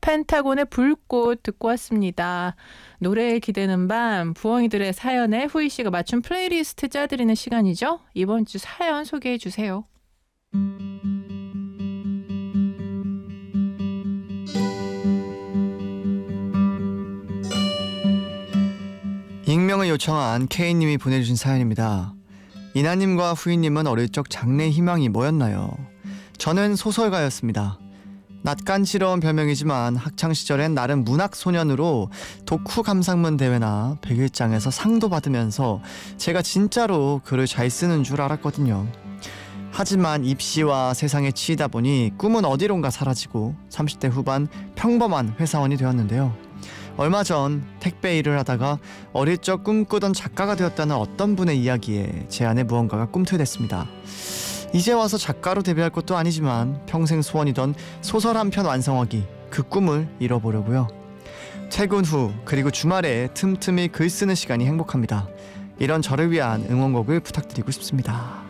펜타곤의 불꽃 듣고 왔습니다. 노래에 기대는 밤, 부엉이들의 사연에 후이 씨가 맞춤 플레이리스트 짜드리는 시간이죠. 이번 주 사연 소개해 주세요. 익명을 요청한 K님이 보내주신 사연입니다. 이나님과 후이님은 어릴 적 장래 희망이 뭐였나요? 저는 소설가였습니다. 낯간지러운 별명이지만 학창시절엔 나름 문학소년으로 독후 감상문 대회나 백일장에서 상도 받으면서 제가 진짜로 글을 잘 쓰는 줄 알았거든요. 하지만 입시와 세상에 치이다 보니 꿈은 어디론가 사라지고 30대 후반 평범한 회사원이 되었는데요. 얼마 전 택배 일을 하다가 어릴 적 꿈꾸던 작가가 되었다는 어떤 분의 이야기에 제 안에 무언가가 꿈틀댔습니다. 이제 와서 작가로 데뷔할 것도 아니지만 평생 소원이던 소설 한 편 완성하기, 그 꿈을 이뤄보려고요. 퇴근 후 그리고 주말에 틈틈이 글 쓰는 시간이 행복합니다. 이런 저를 위한 응원곡을 부탁드리고 싶습니다.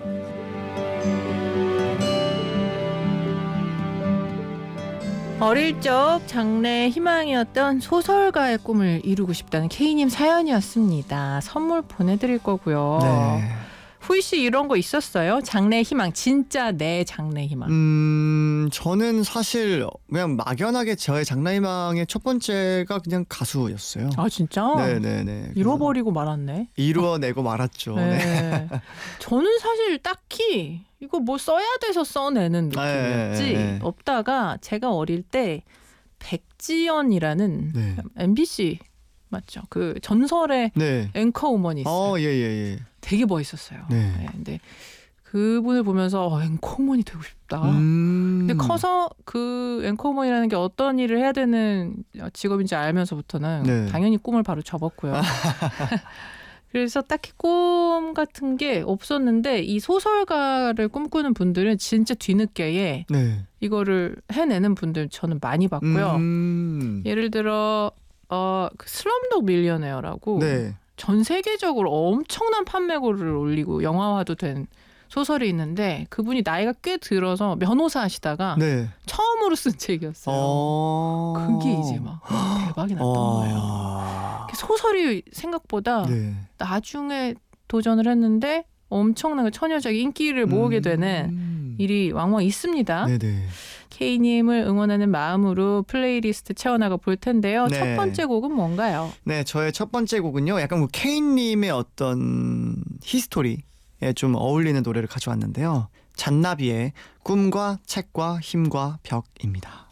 어릴 적 장래 희망이었던 소설가의 꿈을 이루고 싶다는 K님 사연이었습니다. 선물 보내드릴 거고요. 네. 후이 씨 이런 거 있었어요? 장래 희망, 진짜 내 장래 희망. 저는 사실 그냥 막연하게 저의 장래 희망의 첫 번째가 그냥 가수였어요. 아 진짜? 네네네. 잃어버리고 말았네. 이루어내고 말았죠. 네. 네. 저는 사실 딱히 이거 뭐 써야 돼서 써내는 느낌이었지. 네. 없다가 제가 어릴 때 백지연이라는 네. MBC 맞죠? 그 전설의 네. 앵커우먼이 있어요. 예. 되게 멋있었어요. 네. 네, 근데 그분을 보면서 앵커우먼이 되고 싶다. 근데 커서 그 앵커우먼이라는 게 어떤 일을 해야 되는 직업인지 알면서부터는 네. 당연히 꿈을 바로 접었고요. 그래서 딱히 꿈 같은 게 없었는데 이 소설가를 꿈꾸는 분들은 진짜 뒤늦게에 네. 이거를 해내는 분들 저는 많이 봤고요. 예를 들어 그 슬럼독 밀리어네어라고 네. 전 세계적으로 엄청난 판매고를 올리고 영화화도 된 소설이 있는데 그분이 나이가 꽤 들어서 변호사 하시다가 네. 처음으로 쓴 책이었어요. 그게 이제 막 대박이 났던 거예요. 소설이 생각보다 네. 나중에 도전을 했는데 엄청나게 처녀적인 인기를 모으게 되는 일이 왕왕 있습니다. 네네. K님을 응원하는 마음으로 플레이리스트 채워나가 볼 텐데요. 네. 첫 번째 곡은 뭔가요? 네, 저의 첫 번째 곡은요. 약간 뭐 K님의 어떤 히스토리에 좀 어울리는 노래를 가져왔는데요. 잔나비의 꿈과 책과 힘과 벽입니다.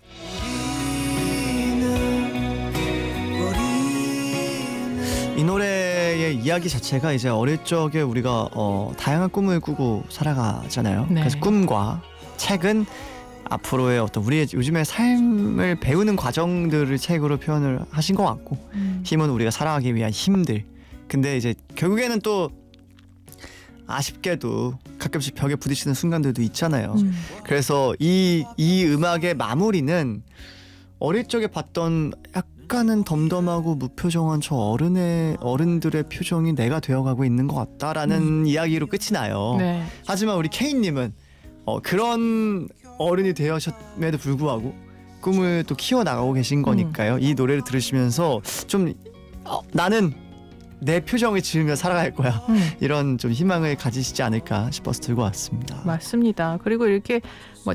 이 노래의 이야기 자체가 이제 어릴 적에 우리가 다양한 꿈을 꾸고 살아가잖아요. 네. 그래서 꿈과 책은 앞으로의 어떤 우리의 요즘의 삶을 배우는 과정들을 책으로 표현을 하신 것 같고 힘은 우리가 살아가기 위한 힘들. 근데 이제 결국에는 또 아쉽게도 가끔씩 벽에 부딪히는 순간들도 있잖아요. 그래서 이 음악의 마무리는 어릴 적에 봤던 약간은 덤덤하고 무표정한 저 어른들의 표정이 내가 되어가고 있는 것 같다라는 이야기로 끝이 나요. 네. 하지만 우리 K님은 그런 어른이 되셨음에도 불구하고 꿈을 또 키워나가고 계신 거니까요. 이 노래를 들으시면서 좀 나는 내 표정을 지으며 살아갈 거야. 이런 좀 희망을 가지시지 않을까 싶어서 들고 왔습니다. 맞습니다. 그리고 이렇게 뭐